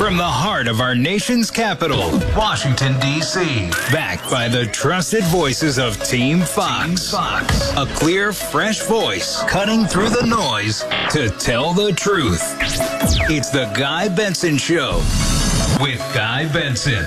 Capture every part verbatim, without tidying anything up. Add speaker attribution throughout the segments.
Speaker 1: From the heart of our nation's capital, Washington, D C Backed by the trusted voices of Team Fox. Team Fox. A clear, fresh voice cutting through the noise to tell the truth. It's the Guy Benson Show with Guy Benson.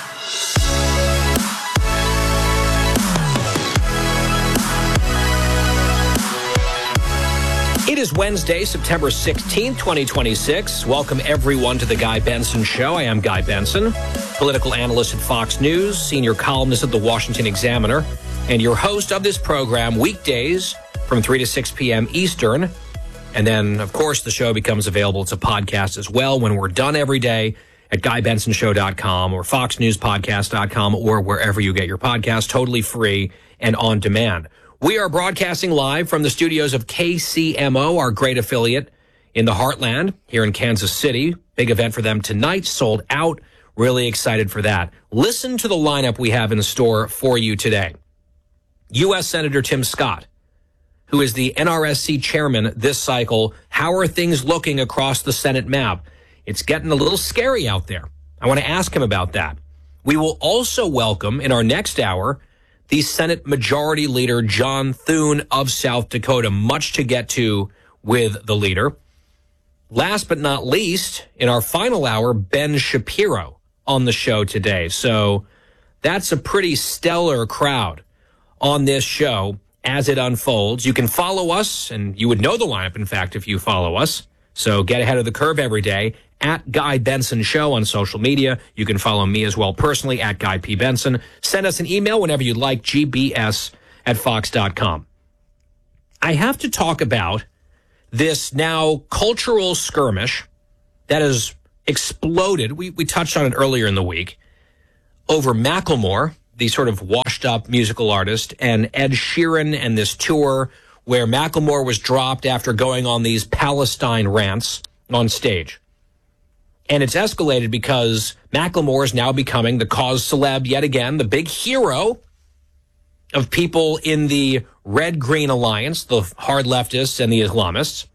Speaker 2: It is Wednesday, September sixteenth, twenty twenty-six. Welcome, everyone, to the Guy Benson Show. I am Guy Benson, political analyst at Fox News, senior columnist at the Washington Examiner, and your host of this program weekdays from three to six p.m. Eastern. And then, of course, the show becomes available as a podcast as well when we're done every day at guy benson show dot com or fox news podcast dot com or wherever you get your podcast, totally free and on demand. We are broadcasting live from the studios of K C M O, our great affiliate in the Heartland here in Kansas City. Big event for them tonight, sold out. Really excited for that. Listen to the lineup we have in store for you today. U S. Senator Tim Scott, who is the N R S C chairman this cycle. How are things looking across the Senate map? It's getting a little scary out there. I want to ask him about that. We will also welcome in our next hour the Senate Majority Leader John Thune of South Dakota. Much to get to with the leader. Last but not least, in our final hour, Ben Shapiro on the show today. So that's a pretty stellar crowd on this show as it unfolds. You can follow us, and you would know the lineup, in fact, if you follow us. So get ahead of the curve every day at Guy Benson Show on social media. You can follow me as well personally at Guy P. Benson. Send us an email whenever you'd like, g b s at fox dot com. I have to talk about this now cultural skirmish that has exploded. We, we touched on it earlier in the week over Macklemore, the sort of washed-up musical artist, and Ed Sheeran and this tour where Macklemore was dropped after going on these Palestine rants on stage. And it's escalated because Macklemore is now becoming the cause celeb yet again, the big hero of people in the Red-Green Alliance, the hard leftists and the Islamists.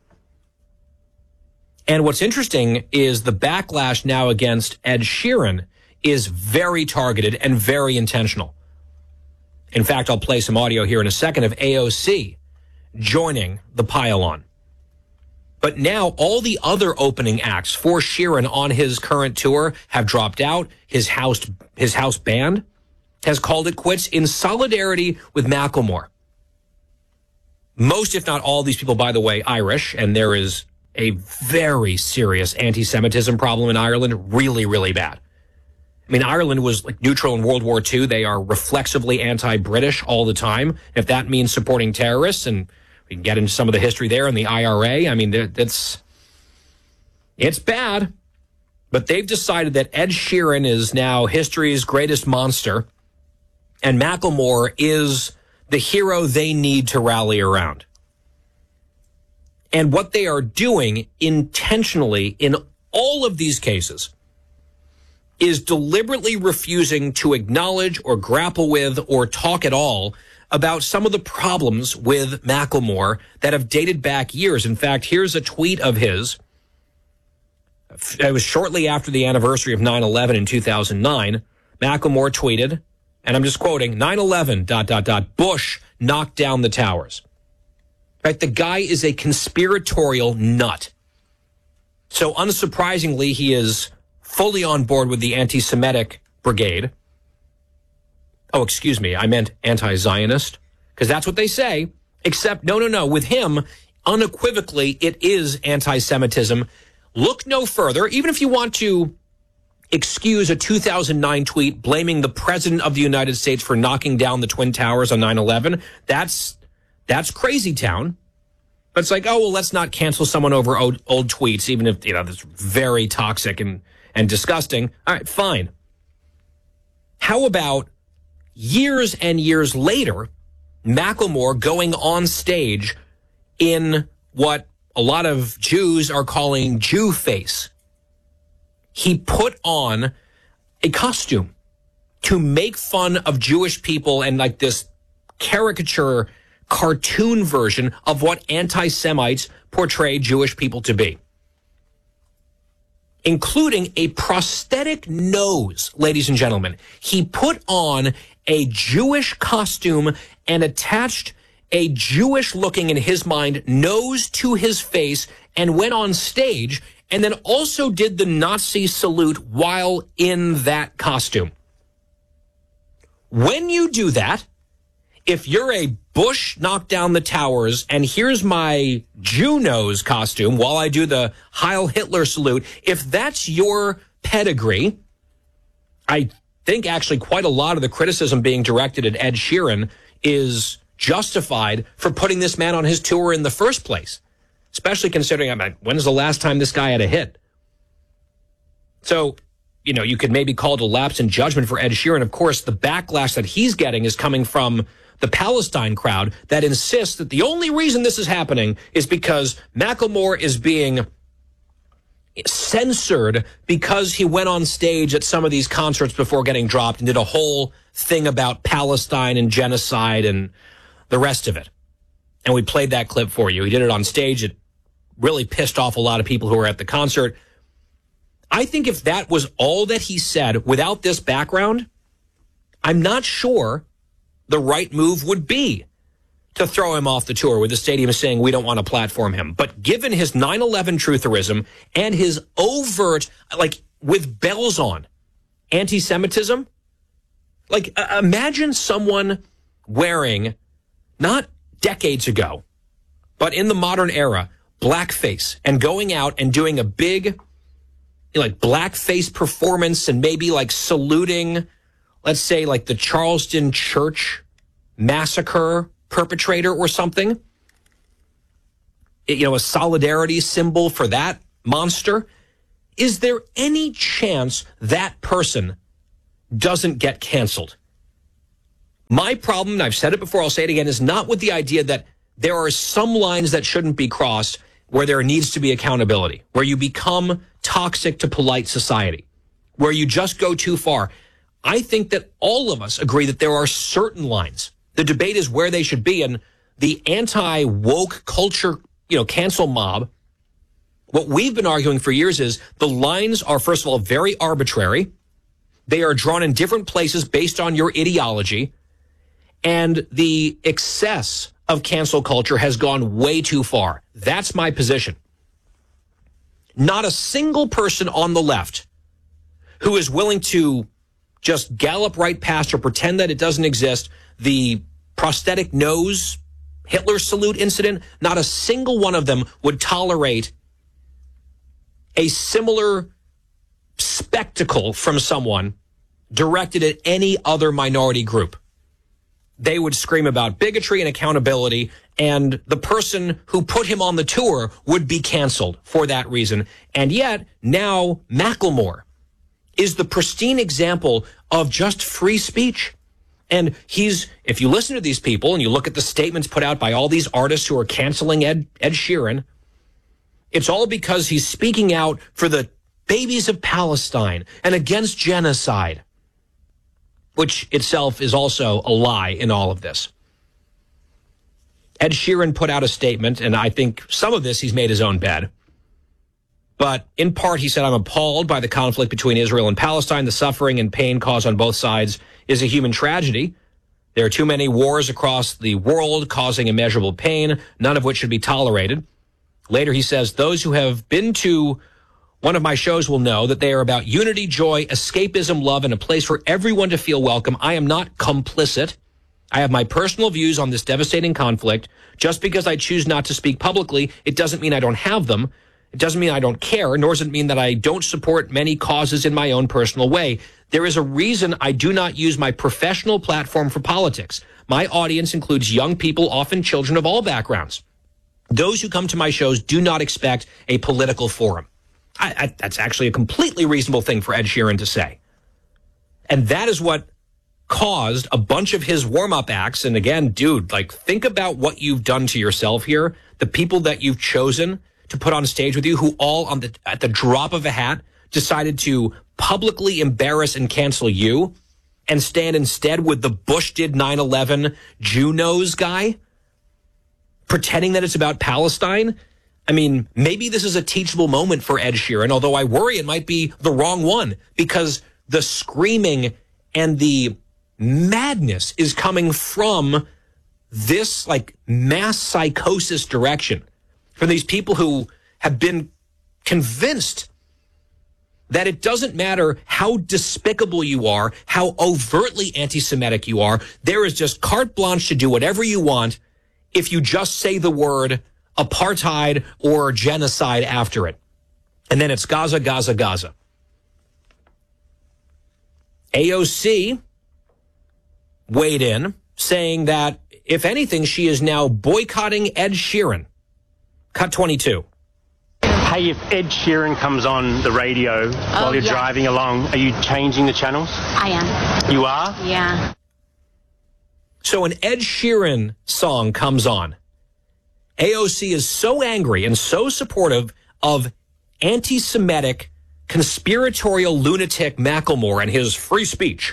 Speaker 2: And what's interesting is the backlash now against Ed Sheeran is very targeted and very intentional. In fact, I'll play some audio here in a second of A O C joining the pile-on. But now all the other opening acts for Sheeran on his current tour have dropped out. His house, his house band has called it quits in solidarity with Macklemore. Most, if not all, these people, by the way, Irish, and there is a very serious anti-Semitism problem in Ireland, really, really bad. I mean, Ireland was like neutral in World War Two. They are reflexively anti-British all the time. If that means supporting terrorists, and we can get into some of the history there in the I R A, I mean, it's, it's bad. But they've decided that Ed Sheeran is now history's greatest monster, and Macklemore is the hero they need to rally around. And what they are doing intentionally in all of these cases is deliberately refusing to acknowledge or grapple with or talk at all about some of the problems with Macklemore that have dated back years. In fact, here's a tweet of his. It was shortly after the anniversary of nine eleven in two thousand nine. Macklemore tweeted, and I'm just quoting, nine eleven, dot, dot, dot, Bush knocked down the towers. Right? The guy is a conspiratorial nut. So unsurprisingly, he is fully on board with the anti-Semitic brigade. Oh, excuse me, I meant anti-Zionist, because that's what they say. Except, no, no, no, with him, unequivocally, it is anti-Semitism. Look no further, even if you want to excuse a two thousand nine tweet blaming the President of the United States for knocking down the Twin Towers on nine eleven. That's, that's crazy town. But it's like, oh, well, let's not cancel someone over old, old tweets, even if, you know, that's very toxic and and disgusting. All right, fine. How about years and years later, Macklemore going on stage in what a lot of Jews are calling Jew face? He put on a costume to make fun of Jewish people and like this caricature cartoon version of what anti-Semites portray Jewish people to be. including a prosthetic nose, ladies and gentlemen. He put on a Jewish costume and attached a Jewish-looking, in his mind, nose to his face and went on stage and then also did the Nazi salute while in that costume. When you do that, if you're a Bush knock down the towers and here's my Jew nose costume while I do the Heil Hitler salute, if that's your pedigree, I think actually quite a lot of the criticism being directed at Ed Sheeran is justified for putting this man on his tour in the first place, especially considering, I mean, when's the last time this guy had a hit? So, you know, you could maybe call it a lapse in judgment for Ed Sheeran. Of course, the backlash that he's getting is coming from the Palestine crowd that insists that the only reason this is happening is because Macklemore is being censored because he went on stage at some of these concerts before getting dropped and did a whole thing about Palestine and genocide and the rest of it. And we played that clip for you. He did it on stage. It really pissed off a lot of people who were at the concert. I think if that was all that he said without this background, I'm not sure the right move would be to throw him off the tour with the stadium saying we don't want to platform him. But given his nine eleven trutherism and his overt, like with bells on, anti-Semitism, like uh, imagine someone wearing, not decades ago, but in the modern era, blackface and going out and doing a big like blackface performance and maybe like saluting, let's say like the Charleston church massacre perpetrator or something, you know, a solidarity symbol for that monster. Is there any chance that person doesn't get canceled? My problem, and I've said it before, I'll say it again, is not with the idea that there are some lines that shouldn't be crossed where there needs to be accountability, where you become toxic to polite society, where you just go too far. I think that all of us agree that there are certain lines. The debate is where they should be, and the anti-woke culture, you know, cancel mob, what we've been arguing for years is the lines are, first of all, very arbitrary. They are drawn in different places based on your ideology, and the excess of cancel culture has gone way too far. That's my position. Not a single person on the left who is willing to just gallop right past or pretend that it doesn't exist, the prosthetic nose Hitler salute incident, not a single one of them would tolerate a similar spectacle from someone directed at any other minority group. They would scream about bigotry and accountability, and the person who put him on the tour would be canceled for that reason. And yet, now Macklemore is the pristine example of just free speech. And he's, if you listen to these people and you look at the statements put out by all these artists who are canceling Ed, Ed Sheeran, it's all because he's speaking out for the babies of Palestine and against genocide, which itself is also a lie in all of this. Ed Sheeran put out a statement, and I think some of this he's made his own bed. But in part, he said, I'm appalled by the conflict between Israel and Palestine. The suffering and pain caused on both sides is a human tragedy. There are too many wars across the world causing immeasurable pain, none of which should be tolerated. Later, he says, those who have been to one of my shows will know that they are about unity, joy, escapism, love, and a place for everyone to feel welcome. I am not complicit. I have my personal views on this devastating conflict. Just because I choose not to speak publicly, it doesn't mean I don't have them. It doesn't mean I don't care, nor does it mean that I don't support many causes in my own personal way. There is a reason I do not use my professional platform for politics. My audience includes young people, often children of all backgrounds. Those who come to my shows do not expect a political forum. I, I, that's actually a completely reasonable thing for Ed Sheeran to say. And that is what caused a bunch of his warm-up acts. And again, dude, like, think about what you've done to yourself here. The people that you've chosen to put on stage with you, who all on the at the drop of a hat decided to publicly embarrass and cancel you and stand instead with the Bush did nine eleven Jew nose guy, pretending that it's about Palestine. I mean, maybe this is a teachable moment for Ed Sheeran, although I worry it might be the wrong one because the screaming and the madness is coming from this like mass psychosis direction, from these people who have been convinced that it doesn't matter how despicable you are, how overtly anti-Semitic you are, there is just carte blanche to do whatever you want if you just say the word apartheid or genocide after it. And then it's Gaza, Gaza, Gaza. A O C weighed in, saying that, if anything, she is now boycotting Ed Sheeran. Cut twenty-two.
Speaker 3: Hey, if Ed Sheeran comes on the radio oh, while you're yeah. driving along, are you changing the channels?
Speaker 4: I am.
Speaker 3: You are?
Speaker 4: Yeah.
Speaker 2: So an Ed Sheeran song comes on. A O C is so angry and so supportive of anti-Semitic, conspiratorial lunatic Macklemore and his free speech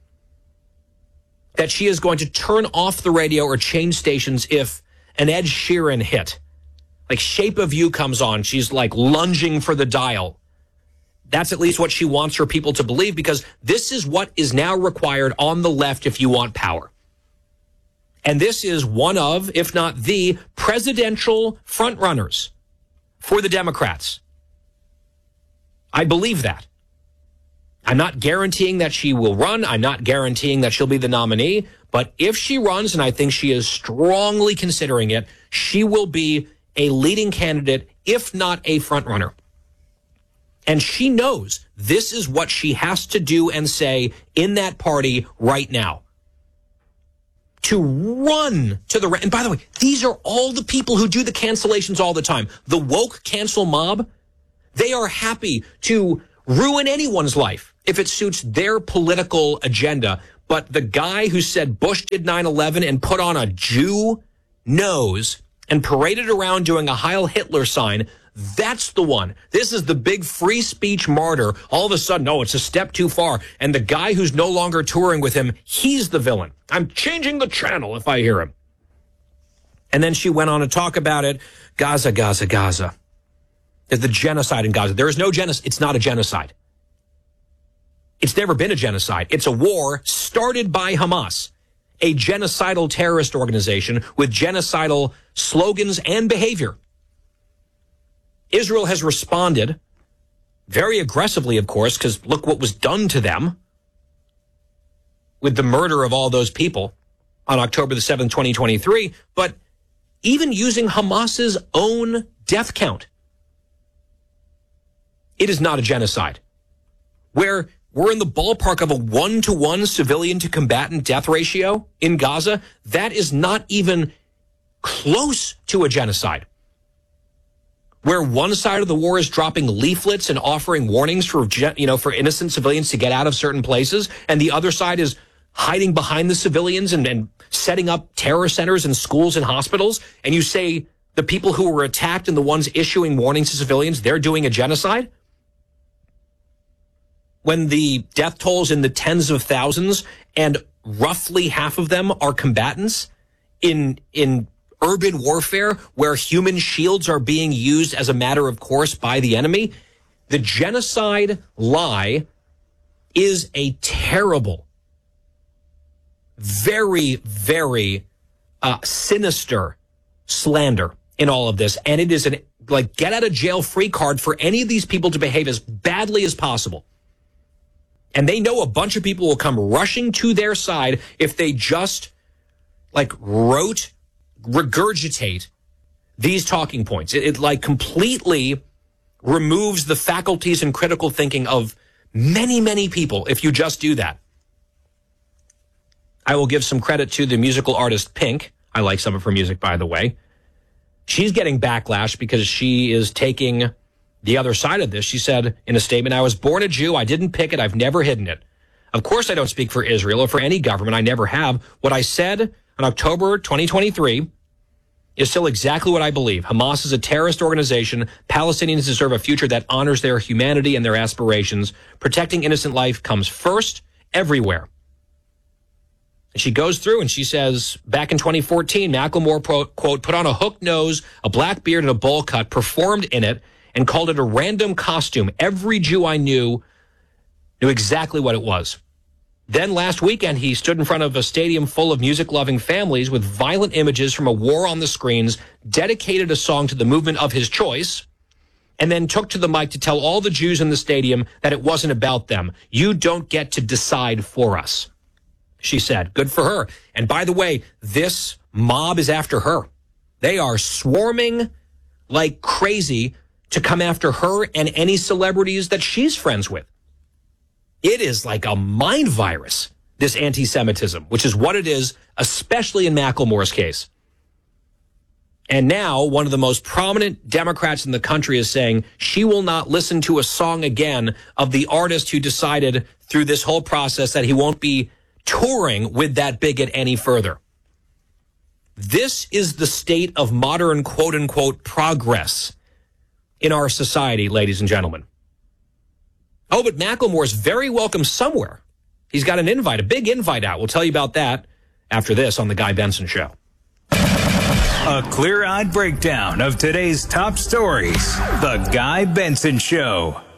Speaker 2: that she is going to turn off the radio or change stations if an Ed Sheeran hit, like Shape of You, comes on. She's like lunging for the dial. That's at least what she wants her people to believe, because this is what is now required on the left if you want power. And this is one of, if not the, presidential frontrunners for the Democrats. I believe that. I'm not guaranteeing that she will run. I'm not guaranteeing that she'll be the nominee. But if she runs, and I think she is strongly considering it, she will be a leading candidate, if not a frontrunner. And she knows this is what she has to do and say in that party right now. To run to the... And by the way, these are all the people who do the cancellations all the time. The woke cancel mob, they are happy to ruin anyone's life if it suits their political agenda. But the guy who said Bush did nine eleven and put on a Jew nose and paraded around doing a Heil Hitler sign, that's the one. This is the big free speech martyr. All of a sudden, no, it's a step too far. And the guy who's no longer touring with him, he's the villain. I'm changing the channel if I hear him. And then she went on to talk about it. Gaza, Gaza, Gaza. The genocide in Gaza. There is no genocide. It's not a genocide. It's never been a genocide. It's a war started by Hamas, a genocidal terrorist organization with genocidal slogans and behavior. Israel has responded very aggressively, of course, because look what was done to them with the murder of all those people on October the seventh, twenty twenty-three. But even using Hamas's own death count, it is not a genocide. Where we're in the ballpark of a one-to-one civilian-to-combatant death ratio in Gaza, that is not even close to a genocide. Where one side of the war is dropping leaflets and offering warnings for, you know, for innocent civilians to get out of certain places, and the other side is hiding behind the civilians and, and setting up terror centers and schools and hospitals, and you say the people who were attacked and the ones issuing warnings to civilians, they're doing a genocide? When the death tolls in the tens of thousands and roughly half of them are combatants in in urban warfare where human shields are being used as a matter of course by the enemy, the genocide lie is a terrible, very, very uh, sinister slander in all of this. And it is an like get out of jail free card for any of these people to behave as badly as possible. And they know a bunch of people will come rushing to their side if they just, like, rote, regurgitate these talking points. It, it, like, completely removes the faculties and critical thinking of many, many people if you just do that. I will give some credit to the musical artist Pink. I like some of her music, by the way. She's getting backlash because she is taking the other side of this. She said in a statement, "I was born a Jew. I didn't pick it. I've never hidden it. Of course, I don't speak for Israel or for any government. I never have. What I said on October twenty twenty-three is still exactly what I believe. Hamas is a terrorist organization. Palestinians deserve a future that honors their humanity and their aspirations. Protecting innocent life comes first everywhere." She goes through and she says, back in twenty fourteen, Macklemore, pro, quote, put on a hook nose, a black beard, and a bowl cut, performed in it, and called it a random costume. Every Jew I knew knew exactly what it was. Then last weekend, he stood in front of a stadium full of music-loving families with violent images from a war on the screens, dedicated a song to the movement of his choice, and then took to the mic to tell all the Jews in the stadium that it wasn't about them. You don't get to decide for us, she said. Good for her. And by the way, this mob is after her. They are swarming like crazy to come after her and any celebrities that she's friends with. It is like a mind virus, this anti-Semitism, which is what it is, especially in Macklemore's case. And now one of the most prominent Democrats in the country is saying she will not listen to a song again of the artist who decided through this whole process that he won't be touring with that bigot any further. This is the state of modern, quote unquote, progress in our society, ladies and gentlemen. Oh, but Macklemore's very welcome somewhere. He's got an invite, a big invite out. We'll tell you about that after this on The Guy Benson Show.
Speaker 1: A clear-eyed breakdown of today's top stories. The Guy Benson Show.